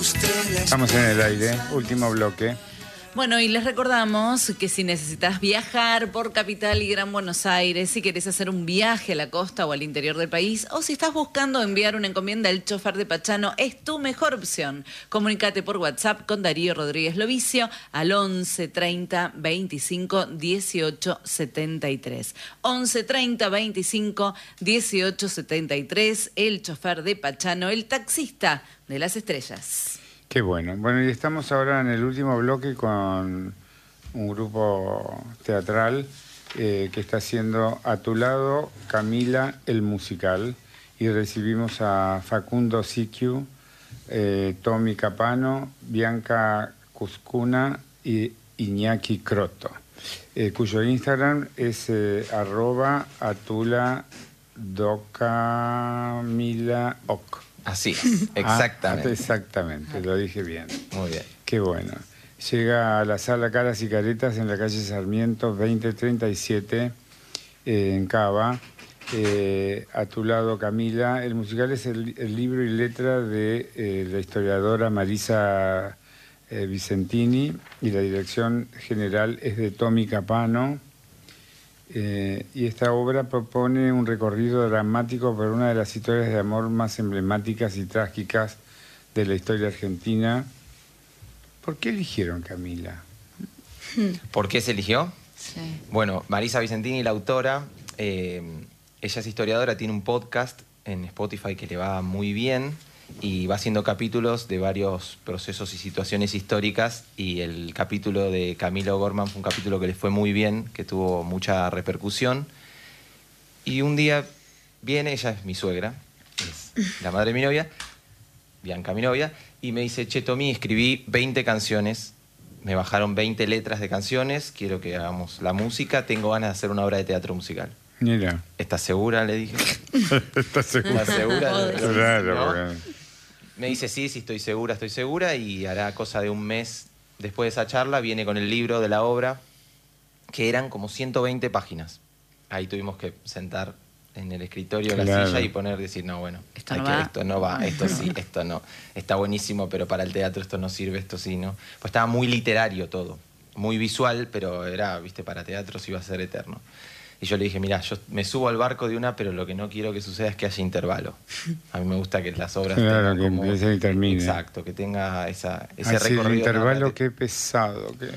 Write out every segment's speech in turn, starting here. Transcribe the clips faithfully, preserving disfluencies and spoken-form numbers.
Estamos en el aire, último bloque. Bueno, y les recordamos que si necesitas viajar por Capital y Gran Buenos Aires, si querés hacer un viaje a la costa o al interior del país, o si estás buscando enviar una encomienda, el chofer de Pachano es tu mejor opción. Comunícate por WhatsApp con Darío Rodríguez Lovicio al once treinta veinticinco dieciocho setenta y tres. once treinta veinticinco dieciocho setenta y tres, el chofer de Pachano, el taxista de las estrellas. Qué bueno. Bueno, y estamos ahora en el último bloque con un grupo teatral eh, que está haciendo A tu lado, Camila, el musical. Y recibimos a Facundo Siquiu, eh, Tommy Capano, Bianca Cuscuna y Iñaki Croto, eh, cuyo Instagram es eh, arroba atula docamila oc. Así es, exactamente. Ah, exactamente, lo dije bien. Muy bien. Qué bueno. Llega a la sala Caras y Caretas en la calle Sarmiento veinte treinta y siete, eh, en Cava. Eh, a tu lado, Camila. El musical es el, el libro y letra de eh, la historiadora Marisa eh, Vicentini y la dirección general es de Tommy Capano. Eh, y esta obra propone un recorrido dramático por una de las historias de amor más emblemáticas y trágicas de la historia argentina. ¿Por qué eligieron Camila? ¿Por qué se eligió? Sí. Bueno, Marisa Vicentini, la autora, eh, ella es historiadora, tiene un podcast en Spotify que le va muy bien y va haciendo capítulos de varios procesos y situaciones históricas, y el capítulo de Camilo Gorman fue un capítulo que le fue muy bien, que tuvo mucha repercusión. Y un día viene, ella es mi suegra, es la madre de mi novia, Bianca mi novia, y me dice: che, Tommy, escribí veinte canciones, me bajaron veinte letras de canciones, quiero que hagamos la música, tengo ganas de hacer una obra de teatro musical. Mira. ¿Estás segura?, le dije. ¿Estás segura? ¿Estás segura? Claro, ¿No? porque... Me dice: sí, sí, estoy segura, estoy segura, y hará cosa de un mes después de esa charla, viene con el libro de la obra, que eran como ciento veinte páginas. Ahí tuvimos que sentar en el escritorio Claro. la silla y poner, decir, no, bueno, Esto hay no que- va. esto no va, esto sí, esto no. Está buenísimo, pero para el teatro esto no sirve, esto sí, ¿no? Pues estaba muy literario todo, muy visual, pero era, viste, para teatro sí iba a ser eterno. Y yo le dije: mira, yo me subo al barco de una, pero lo que no quiero que suceda es que haya intervalo. A mí me gusta que las obras Claro, tengan que como... empiece y termine. Exacto, que tenga esa, ese Así el recorrido. intervalo, dramático. qué pesado. Qué...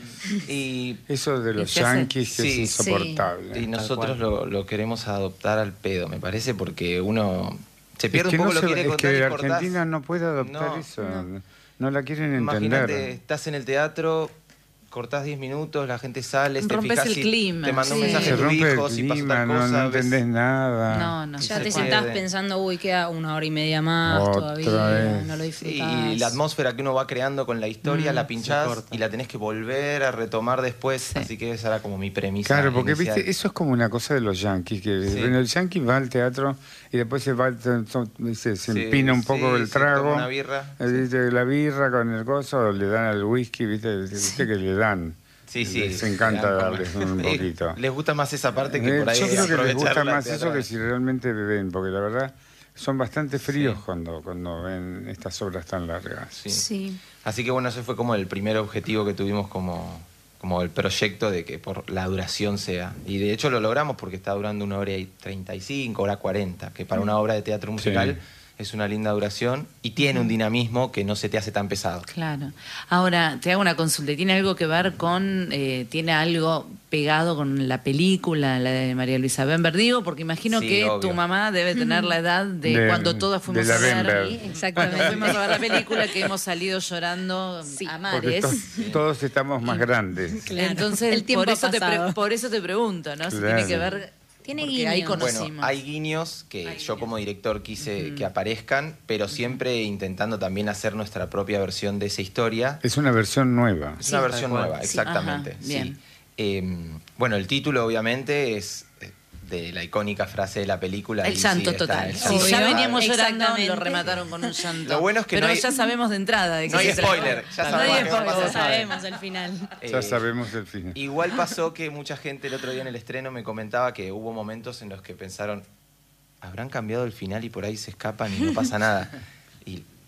Y, Eso de los ¿Y qué hace? yanquis que Sí, es insoportable. y nosotros lo, lo queremos adoptar al pedo, me parece, porque uno se pierde es que un poco no lo se- que quiere es contar que y Argentina cortás. no puede adoptar No, eso. No. no la quieren Imagínate, entender. estás en el teatro, cortás diez minutos, la gente sale, te Rompes fijas el si clima, te manda un sí. mensaje Se a tu rompe hijo, el si pasa clima, tal no, cosa. no ves- entendés nada. No, no. Ya se te pierde. sentás pensando, uy, queda una hora y media más Otra todavía, vez. no lo Sí, disfrutás. y la atmósfera que uno va creando con la historia, Mm, la se pinchás corta. y la tenés que volver a retomar después. Sí. Así que esa era como mi premisa. Claro, porque inicial. viste, eso es como una cosa de los yanquis, que Sí. bueno, el yanqui va al teatro y después se va, al- so- se, se Sí, empina un poco sí, el se toma trago, una birra, eh, sí. viste, la birra con el gozo, le dan al whisky, viste, viste que le dan. Sí, sí. Les encanta le dan darles como- un poquito. Les gusta más esa parte que Eh, por ahí Yo creo que les aprovechar gusta la más eso teatral. que si realmente beben, porque la verdad son bastante fríos Sí. cuando, cuando ven estas obras tan largas. Sí. Sí. Así que bueno, ese fue como el primer objetivo que tuvimos como, como el proyecto de que por la duración sea. Y de hecho lo logramos porque está durando una hora y treinta y cinco, hora cuarenta, que para una obra de teatro musical Sí. es una linda duración y tiene un dinamismo que no se te hace tan pesado. Claro. Ahora, te hago una consulta. ¿Tiene algo que ver con, eh, tiene algo pegado con la película, la de María Luisa Bember? Digo, porque imagino Sí, que obvio. tu mamá debe tener la edad de, De- cuando todas fuimos de la a ver. Bember. Sí, Cuando exactamente. fuimos a ver la película, que hemos salido llorando Sí, a Porque mares. to- todos estamos más grandes. Claro. Entonces, El tiempo por eso, te pre- pasado. por eso te pregunto, ¿no? Si Claro. tiene que ver. Tiene porque guiños. ahí Bueno, conocimos. Bueno, hay guiños que Hay yo guiños. como director quise que aparezcan, pero siempre intentando también hacer nuestra propia versión de esa historia. Es una versión nueva. Es una Sí, versión tal cual. nueva, Sí. exactamente. Ajá, sí. bien. Eh, bueno, el título obviamente es eh, de la icónica frase de la película. El y sí, llanto está total. el Si llanto ya total. veníamos llorando, Exactamente. lo remataron con un llanto. Lo bueno es que Pero no hay- ya sabemos de entrada de que no hay se trata. spoiler, ya No sabemos hay qué va a spoiler. pasar. Ya sabemos el final. Ya Eh, sabemos el final. Igual pasó que mucha gente el otro día en el estreno me comentaba que hubo momentos en los que pensaron, habrán cambiado el final y por ahí se escapan y no pasa nada. Y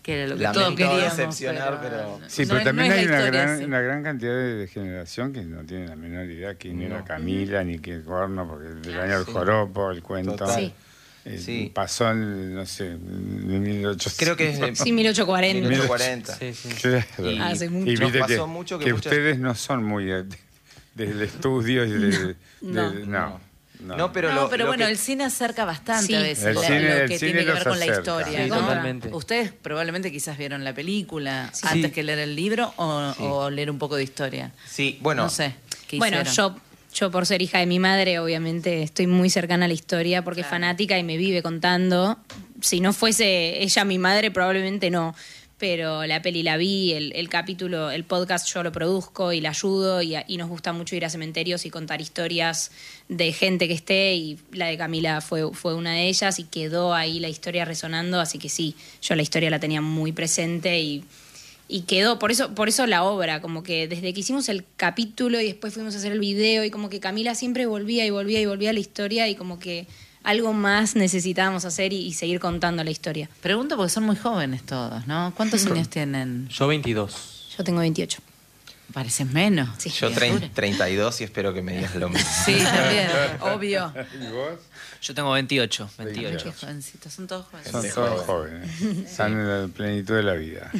Que era lo que Lamento todos queríamos. decepcionar, pero- Sí, no pero es- también no es hay la una historia, gran, sí. una gran cantidad de, de generación que no tiene la menor idea quién era No. Camila, ni qué corno, porque del año del sí. joropo, el cuento. Total. Sí. eh, Sí. Pasó en, no sé, en mil ochocientos. Creo que es de Sí, mil ochocientos cuarenta. mil ochocientos cuarenta. Sí, sí. Claro. Y Hace mucho. Y nos viste pasó que, mucho que que muchas- ustedes no son muy eh, de- del estudio y de, de- No. de- no. No. No, pero no, lo- pero lo bueno, que- el cine acerca bastante Sí. a veces El lo, cine- lo el que cine tiene que ver los con la acerca. historia. Sí, ¿no? totalmente. Ustedes probablemente quizás vieron la película Sí. antes Sí. que leer el libro o, Sí. o leer un poco de historia. Sí, bueno, No sé. ¿qué Bueno, hicieron? yo, yo por ser hija de mi madre, obviamente estoy muy cercana a la historia porque es Claro. fanática y me vive contando. Si no fuese ella mi madre, probablemente no. Pero la peli la vi, el, el capítulo, el podcast yo lo produzco y la ayudo y, y nos gusta mucho ir a cementerios y contar historias de gente que esté y la de Camila fue, fue una de ellas y quedó ahí la historia resonando, así que sí, yo la historia la tenía muy presente y, y quedó, por eso, por eso la obra, como que desde que hicimos el capítulo y después fuimos a hacer el video y como que Camila siempre volvía y volvía y volvía a la historia y como que algo más necesitábamos hacer y, y seguir contando la historia. Pregunto porque son muy jóvenes todos, ¿no? ¿Cuántos años tienen? Yo veintidós. Yo tengo veintiocho. Parecen menos. Sí. yo Criatura. trein- treinta y dos y espero que me digas lo mismo. Sí, también, obvio. ¿Y vos? Yo tengo veintiocho, Qué veintiocho. jovencitos, son todos jóvenes. Son Gente todos joven. jóvenes. Están en la plenitud de la vida.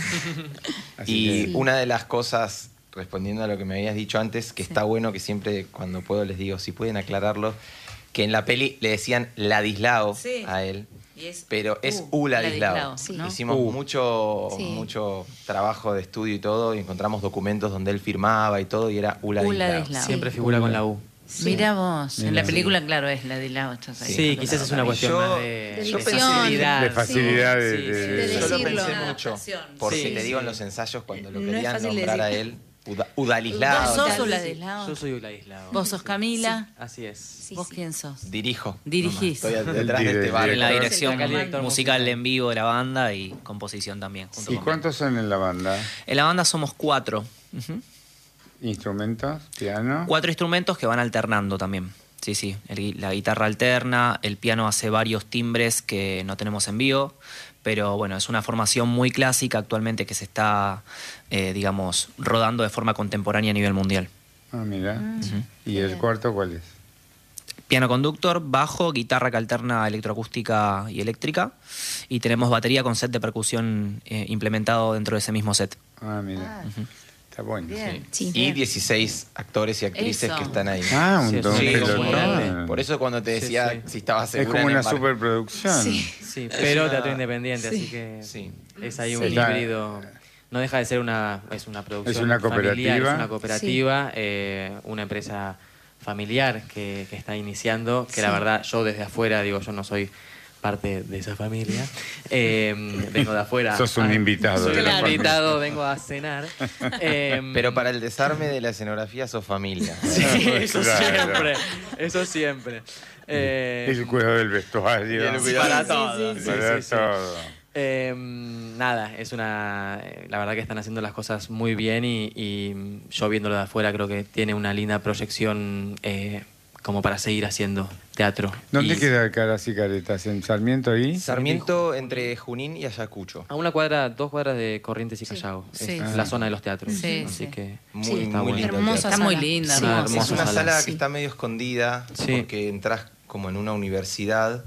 Así Y que- una de las cosas, respondiendo a lo que me habías dicho antes, que está bueno que siempre cuando puedo les digo, si pueden aclararlo, que en la peli le decían Ladislao Sí. a él, Y es pero es U, U Ladislao. Ladislao, Sí. ¿no? Hicimos U. mucho, Sí. mucho trabajo de estudio y todo, y encontramos documentos donde él firmaba y todo, y era U Ladislao. Ladislao. Siempre figura con la U. Mira vos, en Mira. la película, claro, es la de Lao. estás ahí. Sí, quizás es una cuestión Yo- más de, de de dicción, facilidad. de facilidad de- Sí, de- sí, de- sí. de Yo lo decirlo. pensé Una mucho, adaptación. porque Sí, te digo sí. en los ensayos cuando lo No es querían fácil de nombrar a decir. él, Uda- Udalislao. ¿Vos sos Claro, Ladislao? Yo soy Uladislao. ¿Vos sos Camila? Así es. Sí, ¿Vos sí. quién sos? Dirijo. Dirigís. Estoy detrás de El este dire- barco. En la director. dirección Acá el director musical musical. en vivo de la banda y composición también. Junto ¿Y conmigo. cuántos son en la banda? En la banda somos cuatro. Ujú. ¿Instrumentos? ¿Piano? Cuatro instrumentos que van alternando también. Sí, sí. El gui- la guitarra alterna, el piano hace varios timbres que no tenemos en vivo, pero bueno, es una formación muy clásica actualmente que se está, eh, digamos, rodando de forma contemporánea a nivel mundial. Ah, mira. ¿Y el cuarto cuál es? Piano conductor, bajo, guitarra que alterna electroacústica y eléctrica, y tenemos batería con set de percusión eh, implementado dentro de ese mismo set. Ah, mira. Está bueno. Bien. Sí. Y dieciséis actores y actrices Eso. que están ahí. Ah, un Sí, don sí, Sí, pelotón. muy pelotón. grande. Por eso cuando te Sí, decía sí. si estabas Es segura como en una embar- superproducción. Sí. Sí, Es pero una- teatro independiente, Sí. así que Sí. es ahí un Sí. híbrido. No deja de ser una, es una producción Es una familiar, cooperativa. es una cooperativa, eh, una empresa familiar que, que está iniciando, que la Sí. verdad yo desde afuera, digo, yo no soy parte de esa familia, eh, vengo de afuera. Sos un Ah, invitado Soy de la un familia. invitado, vengo a cenar. eh, Pero para el desarme de la escenografía sos familia. Sí, eso Claro. siempre, eso siempre. Eh, El cuidado del vestuario. Y el cuidado- para Sí, todo. sí, sí, Para sí, sí. todo. Eh, nada, es una. eh, La verdad que están haciendo las cosas muy bien y, y yo viéndolo de afuera creo que tiene una linda proyección eh, como para seguir haciendo teatro. ¿Dónde Y queda Caras y Caretas? ¿En Sarmiento ahí? Sarmiento entre Junín y Ayacucho. A una cuadra, dos cuadras de Corrientes y Sí. Callao. Sí, es sí. la zona de los teatros. Sí, así sí. que Muy, Sí, muy está bueno. lindo. Hermosa Está muy sala. linda, Sí. ¿no? Una Es hermosa una sala. sala Sí. que está medio escondida Sí. porque entras como en una universidad,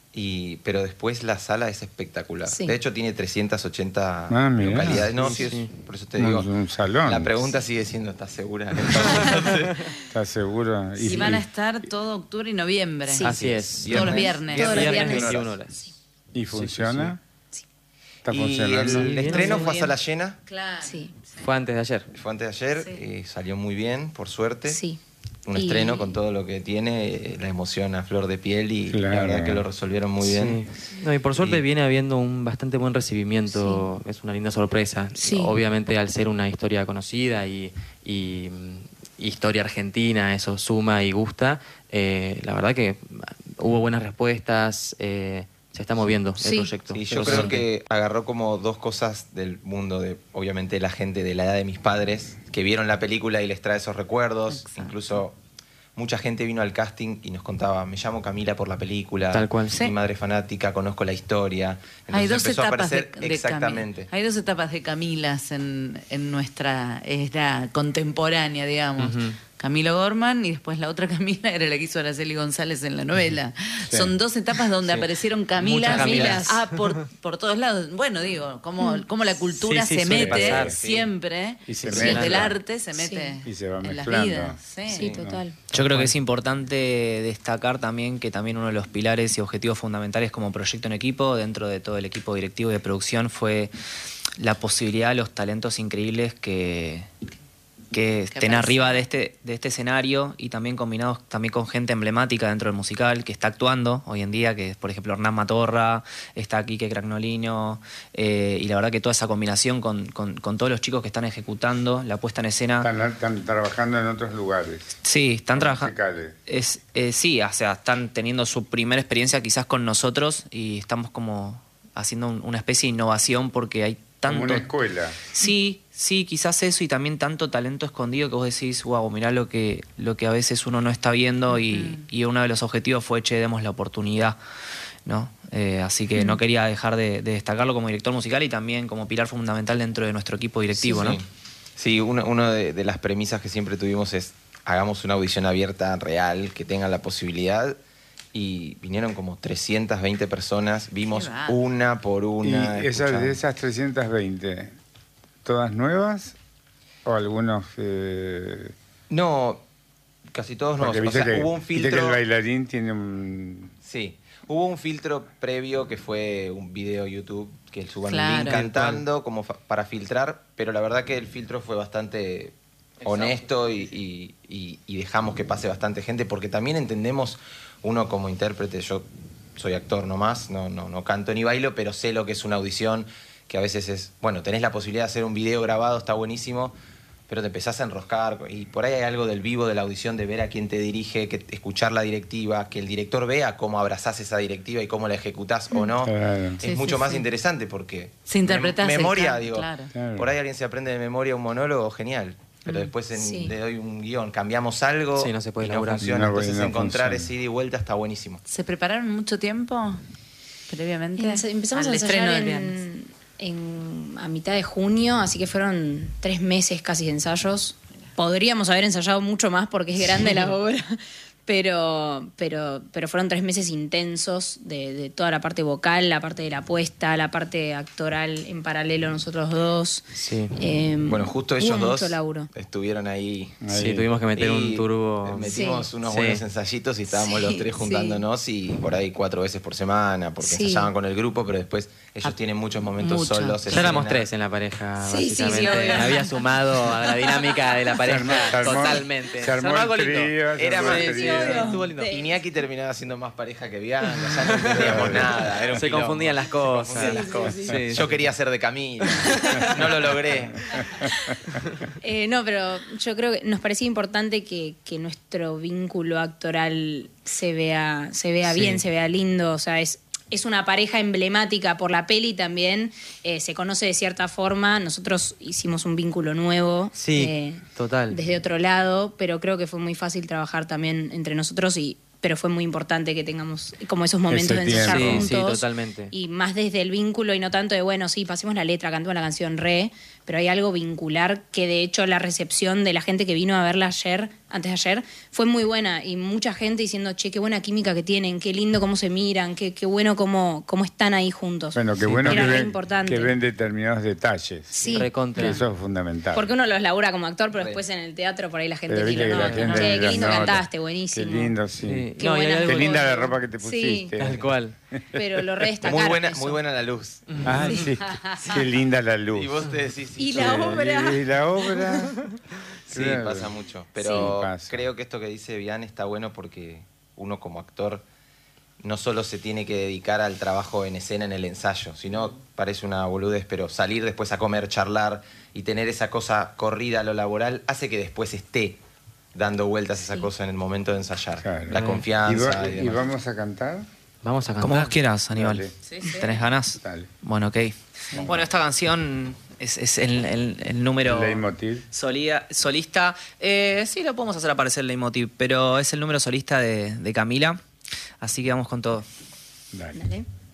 y, pero después la sala es espectacular. Sí. De hecho tiene trescientas ochenta Ah, mirá. localidades. No, Sí, sí, es- sí. por eso te Un- digo. un salón. La pregunta sigue siendo, ¿estás segura? ¿Estás seguro? Y van a estar todo octubre y noviembre. Sí. Así es. Todos los viernes. Todos los Viernes viernes. veintiuna horas. ¿Y funciona? ¿Está Y funcionando? el Bien, estreno muy fue a bien. sala llena, Claro. Sí, Fue antes de ayer. fue antes de ayer, Sí. y salió muy bien, por suerte. sí. Un Y- estreno con todo lo que tiene, eh, la emoción a flor de piel, y Claro. la verdad que lo resolvieron muy bien. Sí. No, y por suerte Y- viene habiendo un bastante buen recibimiento, es una linda sorpresa. Sí. Obviamente al ser una historia conocida y, y, mm, historia argentina, eso suma y gusta. Eh, la verdad que hubo buenas respuestas, eh, se está moviendo Sí. el proyecto. Sí, Por yo creo suerte. que agarró como dos cosas del mundo de, obviamente, la gente de la edad de mis padres, que vieron la película y les trae esos recuerdos, Exacto. incluso mucha gente vino al casting y nos contaba, me llamo Camila por la película, Tal cual. mi Sí. madre es fanática, conozco la historia. Entonces Hay dos empezó a etapas de, aparecer de exactamente. Camila. Hay dos etapas de Camilas en, en nuestra era contemporánea, digamos. Ujú. Camilo Gorman y después la otra Camila era la que hizo Araceli González en la novela. Sí. Son dos etapas donde Sí. aparecieron Camilas, Muchas Camilas. ah, por, por todos lados. Bueno, digo, cómo, cómo la cultura Sí, sí, se suele mete pasar, sí. siempre, Y se desde el mezcla. arte se mete Y se va en las mezclando. vidas. Sí. Sí, total. Yo creo que es importante destacar también que también uno de los pilares y objetivos fundamentales como proyecto en equipo, dentro de todo el equipo directivo y de producción, fue la posibilidad de los talentos increíbles que, que estén aparecen. arriba de este, de este escenario y también combinados también con gente emblemática dentro del musical que está actuando hoy en día, que es por ejemplo Hernán Matorra, está Quique Cragnolino, eh, y la verdad que toda esa combinación con, con, con todos los chicos que están ejecutando la puesta en escena. Están, están trabajando en otros lugares. Sí, están trabajando. musicales. Es, eh, sí, o sea, están teniendo su primera experiencia quizás con nosotros y estamos como haciendo un- una especie de innovación porque hay tanto. Como una escuela. Sí, sí, quizás eso y también tanto talento escondido que vos decís, wow, mirá lo que, lo que a veces uno no está viendo y, y uno de los objetivos fue, che, demos la oportunidad, ¿no? Eh, así que no quería dejar de, de destacarlo como director musical y también como pilar fundamental dentro de nuestro equipo directivo, Sí, ¿no? sí. Sí, una una de, de las premisas que siempre tuvimos es hagamos una audición abierta, real, que tengan la posibilidad. Y vinieron como trescientas veinte personas, vimos Qué va. una por una. ¿Y esas, escuchamos. de esas trescientas veinte, todas nuevas? ¿O algunos...? Eh, No, casi todos no. porque O viste, sea, que, hubo un viste que el filtro. bailarín tiene un... Sí, hubo un filtro previo que fue un video YouTube que suban un Claro. link cantando como fa- para filtrar, pero la verdad que el filtro fue bastante honesto y, y- y- y dejamos que pase bastante gente porque también entendemos uno como intérprete, yo soy actor nomás, no, no, no canto ni bailo, pero sé lo que es una audición, que a veces es, bueno, tenés la posibilidad de hacer un video grabado, está buenísimo, pero te empezás a enroscar y por ahí hay algo del vivo de la audición, de ver a quién te dirige, que escuchar la directiva, que el director vea cómo abrazás esa directiva y cómo la ejecutás o no. Claro. Es Sí, mucho sí, más sí. interesante porque Si interpretás mem- el memoria, can- digo, claro. Claro. por ahí alguien se aprende de memoria un monólogo, genial. Pero después en- Sí. le doy un guión, cambiamos algo Sí, no se puede y no laburar. funciona. No, Entonces no encontrar funciona. ese ida y vuelta está buenísimo. ¿Se prepararon mucho tiempo previamente? Ense- Empezamos al a estreno ensayar del viernes? en, en- a mitad de junio, así que fueron tres meses casi de ensayos. Podríamos haber ensayado mucho más porque es grande la obra, pero, pero, pero fueron tres meses intensos de, de toda la parte vocal, la parte de la puesta, la parte actoral en paralelo nosotros dos. Sí. Eh, Bueno, justo hubo ellos dos mucho laburo. estuvieron ahí. Ahí. Sí, tuvimos que meter Y un turbo. Metimos Sí. unos Sí. buenos ensayitos y estábamos Sí, los tres sí. juntándonos y por ahí cuatro veces por semana, porque Sí. ensayaban con el grupo, pero después ellos tienen muchos momentos Mucho. solos. Ya éramos escena. tres en la pareja, Sí, sí, sí, básicamente. obvio. Me había sumado a la dinámica de la pareja armó- se armó- totalmente. se armó algo el lindo. trío, se Era armó más- el sí, trío. obvio. Estuvo lindo. Sí. Iñaki terminaba siendo más pareja que Bianca, ya no entendíamos nada. Era un Se quilombo. confundían las Se cosas. confundían las Sí, cosas. sí, sí. Yo quería ser de Camila, no lo logré. Eh, no, pero yo creo que nos parecía importante que, que nuestro vínculo actoral se vea, se vea Sí. bien, se vea lindo. O sea, es, es una pareja emblemática por la peli también. Eh, se conoce de cierta forma. Nosotros hicimos un vínculo nuevo. Sí, eh, total. Desde otro lado, pero creo que fue muy fácil trabajar también entre nosotros y pero fue muy importante que tengamos como esos momentos Ese de ensayar tiempo. Sí, sí, juntos. totalmente. Y más desde el vínculo y no tanto de, bueno, sí, pasemos la letra, cantemos la canción re, pero hay algo vincular que de hecho la recepción de la gente que vino a verla ayer, antes de ayer, fue muy buena y mucha gente diciendo, che, qué buena química que tienen, qué lindo cómo se miran, qué, qué bueno cómo, cómo están ahí juntos. Bueno, qué Sí. bueno que Era re ven, importante. que ven determinados detalles. Sí. Recontra. Que eso es fundamental. Porque uno los labura como actor, pero Re. después en el teatro por ahí la gente Pero viste tira, que no, la gente che, qué las lindo nota. cantaste, buenísimo. Qué lindo, sí. Sí. Qué No, y hay buena algo- Qué voz. linda la ropa que te Sí. pusiste. Tal cual. Pero lo re destacaron Muy buena, eso. muy buena la luz. Ah, sí. Qué linda la luz. Y vos te decís, sí, Y sí, la sí. obra. Y la obra. Sí, Claro. pasa mucho. Pero Sí, pasa. creo que esto que dice Bian está bueno porque uno como actor no solo se tiene que dedicar al trabajo en escena, en el ensayo, sino, parece una boludez, pero salir después a comer, charlar y tener esa cosa corrida a lo laboral hace que después esté dando vueltas esa cosa en el momento de ensayar. Claro. La ¿Y, confianza. va- y y demás. vamos a cantar? Vamos a cantar. Como vos quieras, Aníbal. Dale. Sí, sí. ¿Tenés ganas? Dale. Bueno, ok. Bueno, esta canción Es, es el, el- el número El leitmotiv. solía- solista. Eh, sí, lo podemos hacer aparecer el leitmotiv, pero es el número solista de, de Camila. Así que vamos con todo. Dale. Dale.